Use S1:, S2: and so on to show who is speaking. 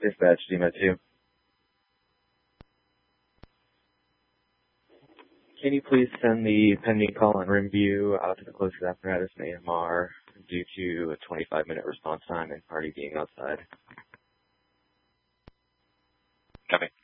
S1: Dispatch, DMED 2. Can you please send the pending call on review out to the closest apparatus in AMR due to a 25-minute response time and party being outside?
S2: Copy.